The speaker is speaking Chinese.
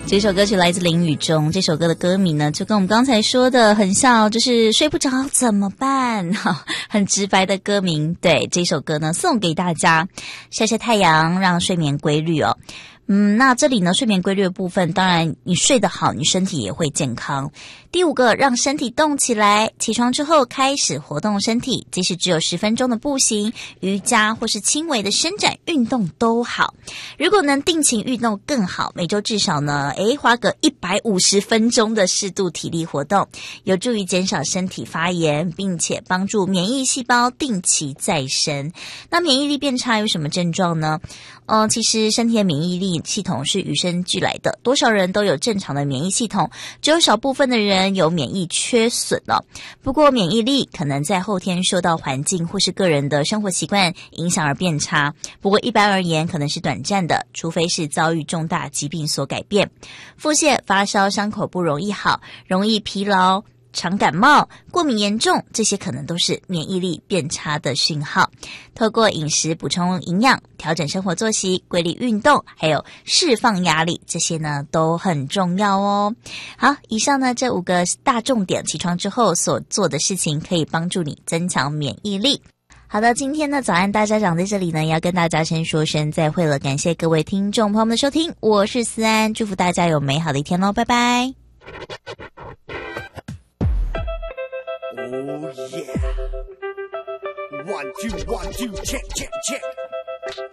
这首歌曲来自林宇中，这首歌的歌名呢就跟我们刚才说的很像，就是睡不着怎么办，很直白的歌名。对，这首歌呢送给大家，晒晒太阳让睡眠规律哦。那这里呢睡眠规律的部分，当然你睡得好，你身体也会健康。第5个，让身体动起来，起床之后开始活动身体，即使只有10分钟的步行、瑜伽或是轻微的伸展运动都好。如果能定期运动更好，每周至少呢花个150分钟的适度体力活动，有助于减少身体发炎，并且帮助免疫细胞定期再生。那免疫力变差有什么症状呢？其实身体的免疫力系统是与生俱来的，多少人都有正常的免疫系统，只有少部分的人有免疫缺损了。不过免疫力可能在后天受到环境或是个人的生活习惯影响而变差，不过一般而言可能是短暂的，除非是遭遇重大疾病所改变。腹泻、发烧、伤口不容易好，容易疲劳、常感冒、过敏严重，这些可能都是免疫力变差的讯号。透过饮食补充营养，调整生活作息，规律运动，还有释放压力，这些呢都很重要哦。好，以上呢这5个大重点，起床之后所做的事情可以帮助你增强免疫力。好的，今天呢早安大家长在这里呢要跟大家先说声再会了，感谢各位听众朋友们的收听，我是思安，祝福大家有美好的一天咯，拜拜。 Oh yeah. 1 2 1 2 check check check.